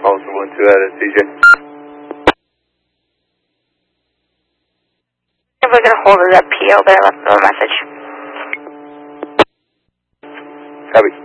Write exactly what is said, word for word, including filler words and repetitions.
Austin one two out of C J. If we're going to hold it at P O, but I left them a message. Copy.